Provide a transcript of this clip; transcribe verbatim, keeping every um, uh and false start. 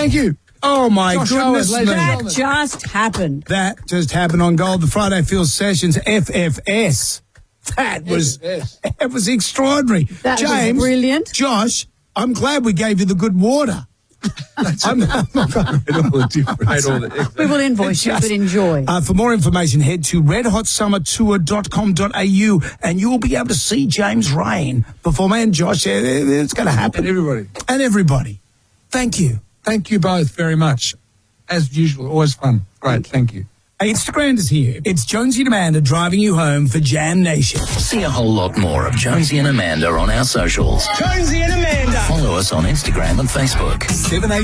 thank you. Oh, my Josh goodness Owens, me. ladies and That just happened. That just happened on Gold, the Friday Field Sessions, F F S. That was, F F S. that was extraordinary. That was James, brilliant. Josh, I'm glad we gave you the good water. I'm, I'm not going to read all the difference. We will invoice you, but enjoy. Uh, for more information, head to red hot summer tour dot com dot a u and you will be able to see James Rain perform. And Josh, uh, it's going to happen. And everybody. And everybody. Thank you. Thank you both very much. As usual, always fun. Great, thank you. Instagram is here. It's Jonesy and Amanda driving you home for Jam Nation. See a whole lot more of Jonesy and Amanda on our socials. Jonesy and Amanda. Follow us on Instagram and Facebook. seven